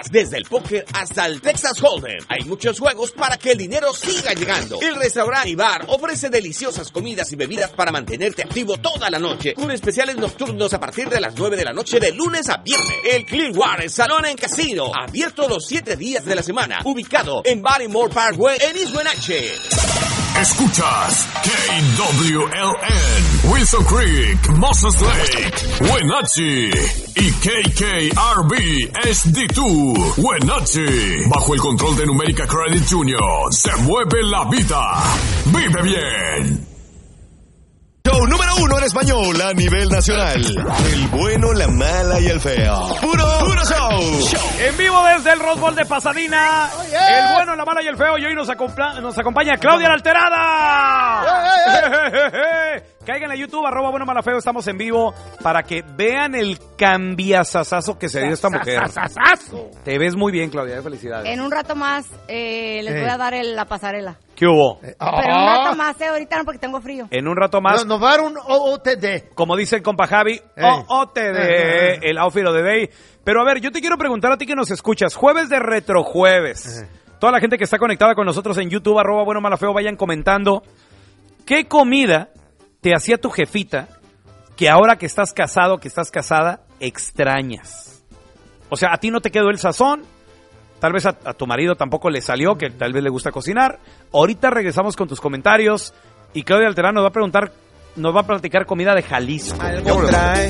Desde el póker hasta el Texas Hold'em, hay muchos juegos para que el dinero siga llegando. El restaurante y bar ofrece deliciosas comidas y bebidas para mantenerte activo toda la noche, con especiales nocturnos a partir de las 9 de la noche de lunes a viernes. El Clearwater Salón en Casino, abierto los 7 días de la semana, ubicado en Baltimore Parkway en East Wenatchee. Escuchas KWLN, Wilson Creek, Moses Lake, Wenatchee y KKRB HD2, Wenatchee. Bajo el control de Numérica Credit Union, se mueve la vida. Vive bien. Show número 1 en español a nivel nacional. El bueno, la mala y el feo. Puro show. En vivo desde el Rose Bowl de Pasadena. Oh, yeah. El bueno, la mala y el feo. Y hoy nos acompaña Claudia la Alterada. Caigan a YouTube, @bueno, mala, feo. Estamos en vivo para que vean el cambiazazazo que se dio esta mujer. Te ves muy bien, Claudia. Felicidades. En un rato más les voy a dar la pasarela. ¿Qué hubo? Pero un rato más, ahorita no, porque tengo frío. En un rato más. Nos va a dar un OOTD. Como dice el compa Javi, OOTD, el outfit of the day. Pero a ver, yo te quiero preguntar a ti que nos escuchas. Jueves de Retrojueves. Toda la gente que está conectada con nosotros en YouTube, @bueno, mala, feo, vayan comentando. ¿Qué comida te hacía tu jefita que ahora que estás casado, que estás casada, extrañas? O sea, a ti no te quedó el sazón. Tal vez a tu marido tampoco le salió, que tal vez le gusta cocinar. Ahorita regresamos con tus comentarios y Claudia Alterada nos va a platicar comida de Jalisco. Algo trae